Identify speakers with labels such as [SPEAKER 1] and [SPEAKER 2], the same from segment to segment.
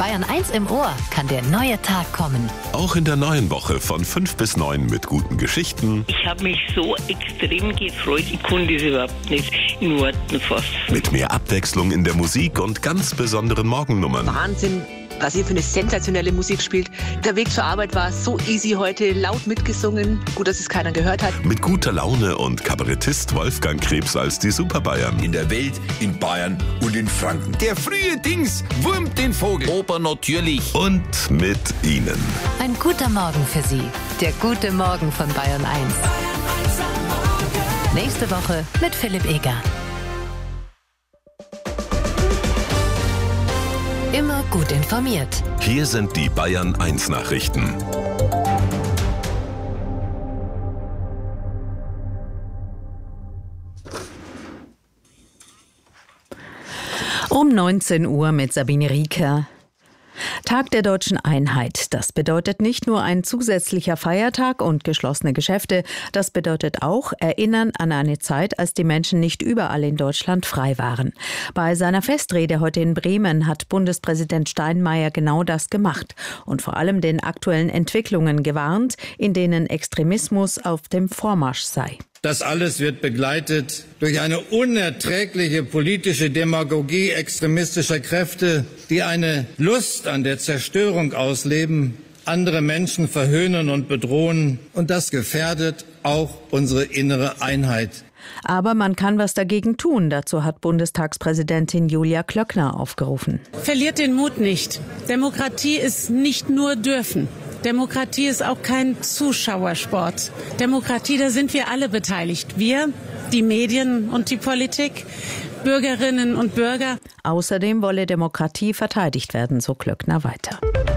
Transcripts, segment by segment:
[SPEAKER 1] Bayern 1 im Ohr kann der neue Tag kommen.
[SPEAKER 2] Auch in der neuen Woche von 5 bis 9 mit guten Geschichten.
[SPEAKER 3] Ich habe mich so extrem gefreut, ich konnte es überhaupt nicht in Worten fassen.
[SPEAKER 2] Mit mehr Abwechslung in der Musik und ganz besonderen Morgennummern.
[SPEAKER 4] Wahnsinn, was ihr für eine sensationelle Musik spielt. Der Weg zur Arbeit war so easy heute, laut mitgesungen. Gut, dass es keiner gehört hat.
[SPEAKER 2] Mit guter Laune und Kabarettist Wolfgang Krebs als die Superbayern.
[SPEAKER 5] In der Welt, in Bayern und in Franken. Der frühe Dings wurmt den Vogel. Oper natürlich.
[SPEAKER 2] Und mit Ihnen.
[SPEAKER 1] Ein guter Morgen für Sie. Der gute Morgen von Bayern 1. Nächste Woche mit Philipp Eger. Immer gut informiert.
[SPEAKER 2] Hier sind die Bayern 1 Nachrichten.
[SPEAKER 6] Um 19 Uhr mit Sabine Rieker. Tag der deutschen Einheit. Das bedeutet nicht nur ein zusätzlicher Feiertag und geschlossene Geschäfte. Das bedeutet auch Erinnern an eine Zeit, als die Menschen nicht überall in Deutschland frei waren. Bei seiner Festrede heute in Bremen hat Bundespräsident Steinmeier genau das gemacht und vor allem den aktuellen Entwicklungen gewarnt, in denen Extremismus auf dem Vormarsch sei.
[SPEAKER 7] Das alles wird begleitet durch eine unerträgliche politische Demagogie extremistischer Kräfte, die eine Lust an der Zerstörung ausleben, andere Menschen verhöhnen und bedrohen. Und das gefährdet auch unsere innere Einheit.
[SPEAKER 6] Aber man kann was dagegen tun. Dazu hat Bundestagspräsidentin Julia Klöckner aufgerufen.
[SPEAKER 8] Verliert den Mut nicht. Demokratie ist nicht nur dürfen. Demokratie ist auch kein Zuschauersport. Demokratie, da sind wir alle beteiligt. Wir, die Medien und die Politik, Bürgerinnen und Bürger.
[SPEAKER 6] Außerdem wolle Demokratie verteidigt werden, so Klöckner weiter.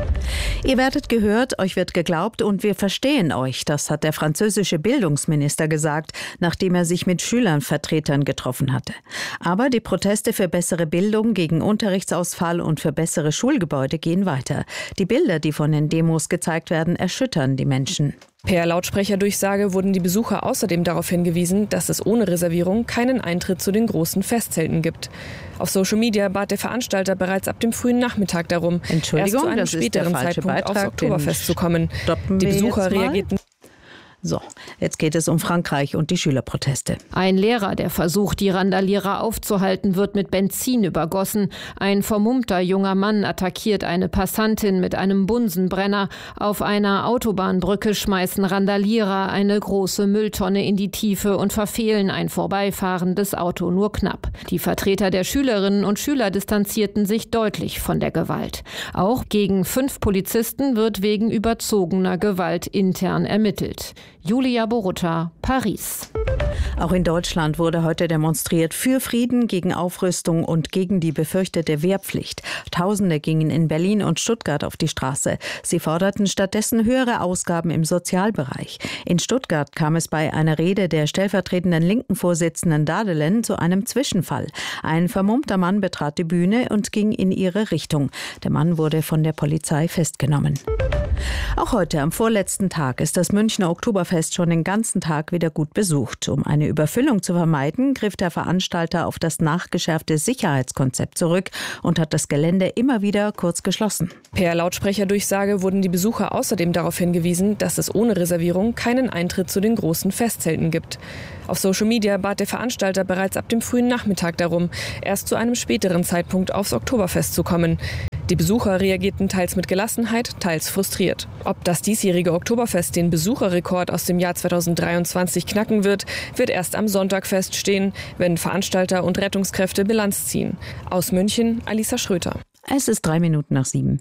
[SPEAKER 6] Ihr werdet gehört, euch wird geglaubt und wir verstehen euch. Das hat der französische Bildungsminister gesagt, nachdem er sich mit Schülervertretern getroffen hatte. Aber die Proteste für bessere Bildung, gegen Unterrichtsausfall und für bessere Schulgebäude gehen weiter. Die Bilder, die von den Demos gezeigt werden, erschüttern die Menschen.
[SPEAKER 9] Per Lautsprecherdurchsage wurden die Besucher außerdem darauf hingewiesen, dass es ohne Reservierung keinen Eintritt zu den großen Festzelten gibt. Auf Social Media bat der Veranstalter bereits ab dem frühen Nachmittag darum, erst zu einem späteren Zeitpunkt aufs Oktoberfest zu kommen. Die Besucher reagierten.
[SPEAKER 6] So, jetzt geht es um Frankreich und die Schülerproteste.
[SPEAKER 10] Ein Lehrer, der versucht, die Randalierer aufzuhalten, wird mit Benzin übergossen. Ein vermummter junger Mann attackiert eine Passantin mit einem Bunsenbrenner. Auf einer Autobahnbrücke schmeißen Randalierer eine große Mülltonne in die Tiefe und verfehlen ein vorbeifahrendes Auto nur knapp. Die Vertreter der Schülerinnen und Schüler distanzierten sich deutlich von der Gewalt. Auch gegen 5 Polizisten wird wegen überzogener Gewalt intern ermittelt. Julia Borutta, Paris.
[SPEAKER 6] Auch in Deutschland wurde heute demonstriert für Frieden, gegen Aufrüstung und gegen die befürchtete Wehrpflicht. Tausende gingen in Berlin und Stuttgart auf die Straße. Sie forderten stattdessen höhere Ausgaben im Sozialbereich. In Stuttgart kam es bei einer Rede der stellvertretenden linken Vorsitzenden Dadelen zu einem Zwischenfall. Ein vermummter Mann betrat die Bühne und ging in ihre Richtung. Der Mann wurde von der Polizei festgenommen. Auch heute, am vorletzten Tag, ist das Münchner Oktoberfest schon den ganzen Tag wieder gut besucht. Um eine Überfüllung zu vermeiden, griff der Veranstalter auf das nachgeschärfte Sicherheitskonzept zurück und hat das Gelände immer wieder kurz geschlossen.
[SPEAKER 9] Per Lautsprecherdurchsage wurden die Besucher außerdem darauf hingewiesen, dass es ohne Reservierung keinen Eintritt zu den großen Festzelten gibt. Auf Social Media bat der Veranstalter bereits ab dem frühen Nachmittag darum, erst zu einem späteren Zeitpunkt aufs Oktoberfest zu kommen. Die Besucher reagierten teils mit Gelassenheit, teils frustriert. Ob das diesjährige Oktoberfest den Besucherrekord aus dem Jahr 2023 knacken wird, wird erst am Sonntag feststehen, wenn Veranstalter und Rettungskräfte Bilanz ziehen. Aus München, Alisa Schröter.
[SPEAKER 6] Es ist 7:03.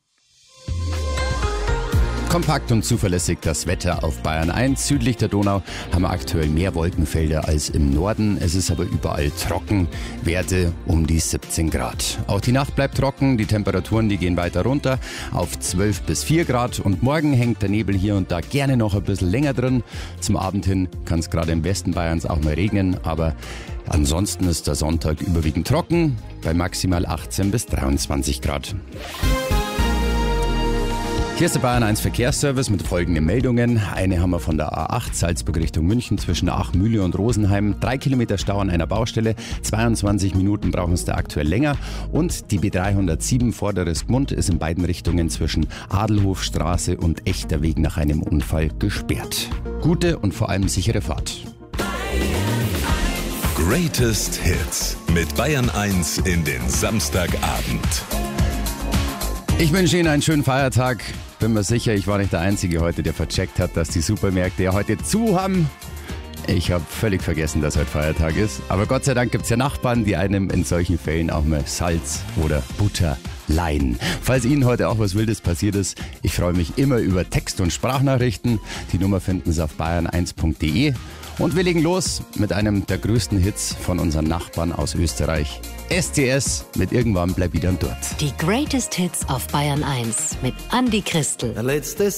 [SPEAKER 11] Kompakt und zuverlässig das Wetter auf Bayern 1. Südlich der Donau haben wir aktuell mehr Wolkenfelder als im Norden. Es ist aber überall trocken. Werte um die 17 Grad. Auch die Nacht bleibt trocken. Die Temperaturen, die gehen weiter runter auf 12 bis 4 Grad. Und morgen hängt der Nebel hier und da gerne noch ein bisschen länger drin. Zum Abend hin kann es gerade im Westen Bayerns auch mal regnen. Aber ansonsten ist der Sonntag überwiegend trocken bei maximal 18 bis 23 Grad. Hier ist der Bayern 1 Verkehrsservice mit folgenden Meldungen. Eine haben wir von der A8 Salzburg Richtung München zwischen Achmühle und Rosenheim. 3 Kilometer Stau an einer Baustelle. 22 Minuten brauchen es da aktuell länger. Und die B307 Vorderes Gmund ist in beiden Richtungen zwischen Adelhofstraße und Echter Weg nach einem Unfall gesperrt. Gute und vor allem sichere Fahrt.
[SPEAKER 2] Greatest Hits mit Bayern 1 in den Samstagabend.
[SPEAKER 11] Ich wünsche Ihnen einen schönen Feiertag. Bin mir sicher, ich war nicht der Einzige heute, der vercheckt hat, dass die Supermärkte ja heute zu haben. Ich habe völlig vergessen, dass heute Feiertag ist. Aber Gott sei Dank gibt es ja Nachbarn, die einem in solchen Fällen auch mal Salz oder Butter leihen. Falls Ihnen heute auch was Wildes passiert ist, ich freue mich immer über Text- und Sprachnachrichten. Die Nummer finden Sie auf bayern1.de. Und wir legen los mit einem der größten Hits von unseren Nachbarn aus Österreich. STS mit Irgendwann bleib wieder dort.
[SPEAKER 1] Die Greatest Hits auf Bayern 1 mit Andi Christel.